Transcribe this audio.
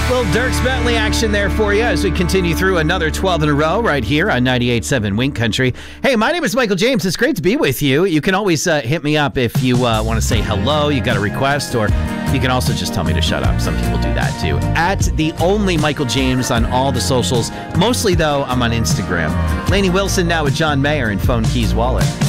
Little Dierks Bentley action there for you as we continue through another 12 in a row right here on 98.7 Wink Country. Hey, my name is Michael James. It's great to be with you. You can always hit me up if you want to say hello, you got a request, or you can also just tell me to shut up. Some people do that too. At the only Michael James on all the socials. Mostly, though, I'm on Instagram. Lainey Wilson now with John Mayer and Phone Keys Waller.